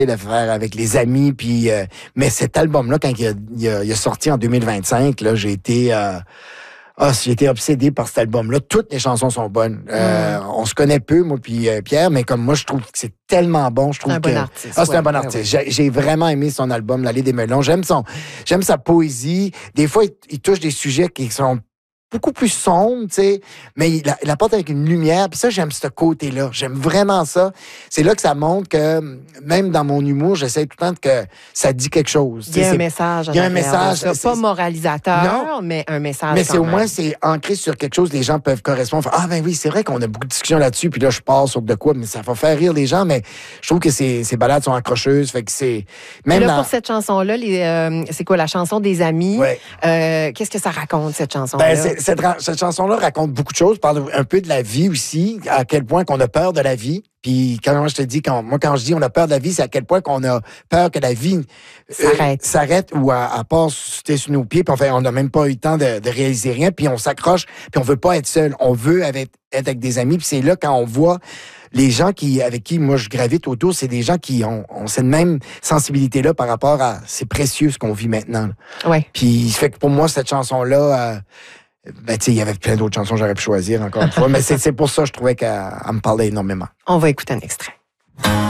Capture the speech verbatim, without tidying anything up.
le faire avec les amis. Puis, euh, mais cet album-là, quand il a, il a, il a sorti en deux mille vingt-cinq, là, j'ai été... Euh, Ah, j'ai été obsédé par cet album-là. Toutes les chansons sont bonnes. Euh, mm. On se connaît peu, moi puis euh, Pierre, mais comme moi, je trouve que c'est tellement bon. Je trouve un que bon artiste. Ah, c'est ouais, un bon ouais, artiste. Ouais. J'ai, j'ai vraiment aimé son album, L'Allée des Melons. J'aime son, j'aime sa poésie. Des fois, il, il touche des sujets qui sont beaucoup plus sombres, tu sais, mais il, il apporte avec une lumière. Puis ça, j'aime ce côté-là. J'aime vraiment ça. C'est là que ça montre que même dans mon humour, j'essaie tout le temps que ça dit quelque chose. Il y a un message. Il y a un message. Pas moralisateur, non, mais un message. Mais c'est au même. moins c'est ancré sur quelque chose. Les gens peuvent correspondre. Ah ben oui, c'est vrai qu'on a beaucoup de discussions là-dessus. Puis là, je pars sur de quoi, mais ça va faire rire les gens. Mais je trouve que ces, ces balades sont accrocheuses. Fait que c'est même là, dans... pour cette chanson-là, les, euh, c'est quoi la chanson des amis ouais. euh, Qu'est-ce que ça raconte cette chanson-là? Ben, c'est, cette, cette chanson-là raconte beaucoup de choses. Parle un peu de la vie aussi. À quel point qu'on a peur de la vie. Puis quand moi je te dis, quand, moi quand je dis on a peur de la vie, c'est à quel point qu'on a peur que la vie s'arrête, euh, s'arrête ou à, à part sur nos pieds, puis on n'a même pas eu le temps de, de réaliser rien, puis on s'accroche, puis on veut pas être seul, on veut avec, être avec des amis, puis c'est là quand on voit les gens qui avec qui moi je gravite autour, c'est des gens qui ont, ont cette même sensibilité-là par rapport à c'est précieux ce qu'on vit maintenant. Ouais. Puis fait que pour moi cette chanson-là. Euh, Ben, tu sais, il y avait plein d'autres chansons que j'aurais pu choisir, encore une fois. Mais c'est, c'est pour ça que je trouvais qu'elle me parlait énormément. On va écouter un extrait.